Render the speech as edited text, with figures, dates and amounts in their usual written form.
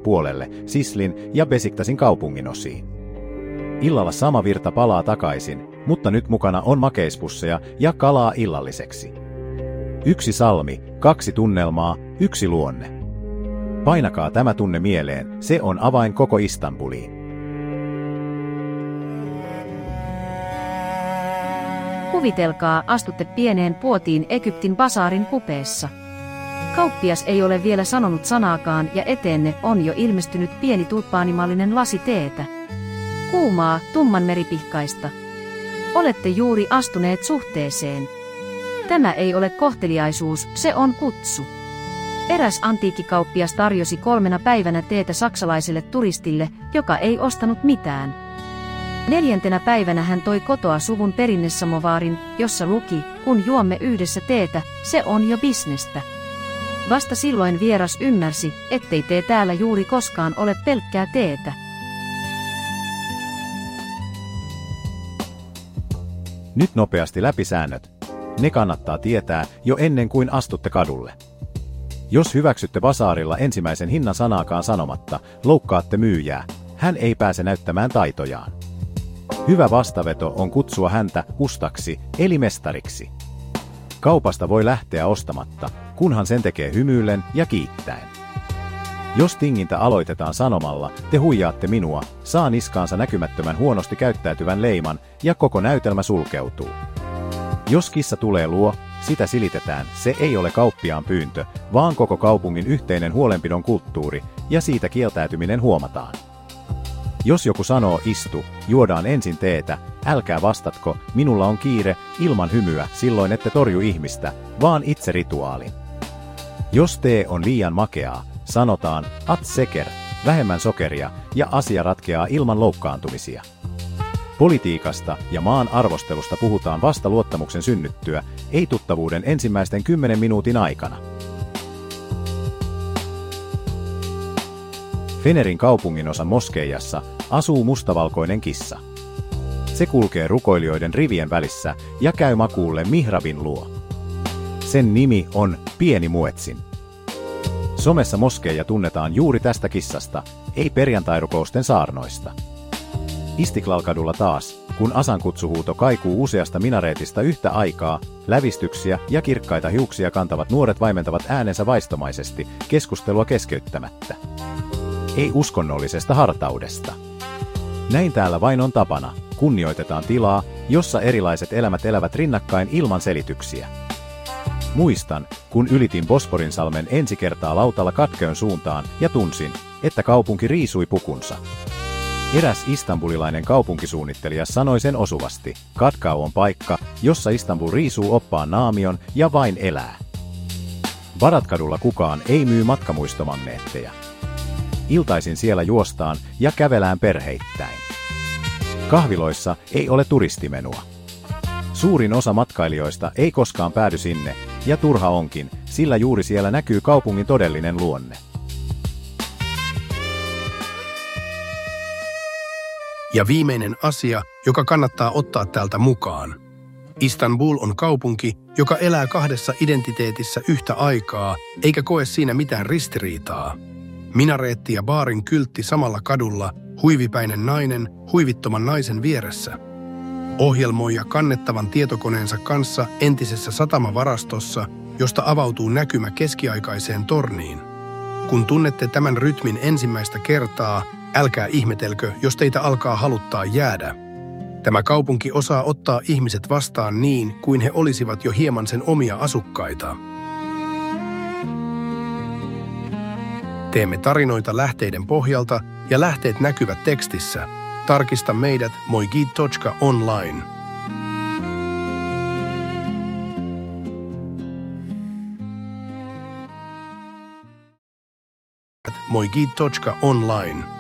puolelle, Sislin ja Besiktasin kaupunginosiin. Illalla sama virta palaa takaisin, mutta nyt mukana on makeispusseja ja kalaa illalliseksi. 1 salmi, 2 tunnelmaa, 1 luonne. Painakaa tämä tunne mieleen, se on avain koko Istanbuliin. Kuvitelkaa, astutte pieneen puotiin Egyptin basaarin kupeessa. Kauppias ei ole vielä sanonut sanaakaan ja eteenne on jo ilmestynyt pieni tulppaanimallinen lasi teetä. Kuumaa, tummanmeripihkaista. Olette juuri astuneet suhteeseen. Tämä ei ole kohteliaisuus, se on kutsu. Eräs antiikkikauppias tarjosi 3 päivänä teetä saksalaiselle turistille, joka ei ostanut mitään. 4. päivänä hän toi kotoa suvun perinnesamovaarin, jossa luki, kun juomme yhdessä teetä, se on jo bisnestä. Vasta silloin vieras ymmärsi, ettei tee täällä juuri koskaan ole pelkkää teetä. Nyt nopeasti läpisäännöt. Ne kannattaa tietää jo ennen kuin astutte kadulle. Jos hyväksytte basaarilla ensimmäisen hinnan sanaakaan sanomatta, loukkaatte myyjää. Hän ei pääse näyttämään taitojaan. Hyvä vastaveto on kutsua häntä ustaksi, eli mestariksi. Kaupasta voi lähteä ostamatta, kunhan sen tekee hymyillen ja kiittäen. Jos tingintä aloitetaan sanomalla, te huijaatte minua, saa niskaansa näkymättömän huonosti käyttäytyvän leiman ja koko näytelmä sulkeutuu. Jos kissa tulee luo, sitä silitetään, se ei ole kauppiaan pyyntö, vaan koko kaupungin yhteinen huolenpidon kulttuuri, ja siitä kieltäytyminen huomataan. Jos joku sanoo istu, juodaan ensin teetä, älkää vastatko, minulla on kiire, ilman hymyä, silloin ette torju ihmistä, vaan itse rituaalin. Jos tee on liian makeaa, sanotaan at seker, vähemmän sokeria, ja asia ratkeaa ilman loukkaantumisia. Politiikasta ja maan arvostelusta puhutaan vasta luottamuksen synnyttyä, ei tuttavuuden ensimmäisten 10 minuutin aikana. Fenerin kaupunginosan moskeijassa asuu mustavalkoinen kissa. Se kulkee rukoilijoiden rivien välissä ja käy makuulle mihrabin luo. Sen nimi on Pieni Muetsin. Somessa moskeija tunnetaan juuri tästä kissasta, ei perjantairukousten saarnoista. Istiklal-kadulla taas, kun asankutsuhuuto kaikuu useasta minareetista yhtä aikaa, lävistyksiä ja kirkkaita hiuksia kantavat nuoret vaimentavat äänensä vaistomaisesti, keskustelua keskeyttämättä. Ei uskonnollisesta hartaudesta. Näin täällä vain on tapana, kunnioitetaan tilaa, jossa erilaiset elämät elävät rinnakkain ilman selityksiä. Muistan, kun ylitin Bosporinsalmen ensi kertaa lautalla Katköön suuntaan ja tunsin, että kaupunki riisui pukunsa. Eräs istanbulilainen kaupunkisuunnittelija sanoi sen osuvasti, Katkau on paikka, jossa Istanbul riisuu oppaan naamion ja vain elää. Baratkadulla kukaan ei myy matkamuistomagneetteja. Iltaisin siellä juostaan ja kävelään perheittäin. Kahviloissa ei ole turistimenua. Suurin osa matkailijoista ei koskaan päädy sinne, ja turha onkin, sillä juuri siellä näkyy kaupungin todellinen luonne. Ja viimeinen asia, joka kannattaa ottaa täältä mukaan. Istanbul on kaupunki, joka elää 2 identiteetissä yhtä aikaa, eikä koe siinä mitään ristiriitaa. Minareetti ja baarin kyltti samalla kadulla, huivipäinen nainen huivittoman naisen vieressä. Ohjelmoija kannettavan tietokoneensa kanssa entisessä satamavarastossa, josta avautuu näkymä keskiaikaiseen torniin. Kun tunnette tämän rytmin ensimmäistä kertaa, älkää ihmetelkö, jos teitä alkaa haluttaa jäädä. Tämä kaupunki osaa ottaa ihmiset vastaan niin, kuin he olisivat jo hieman sen omia asukkaita. Teemme tarinoita lähteiden pohjalta ja lähteet näkyvät tekstissä. Tarkista meidät moigid.online. moigid.online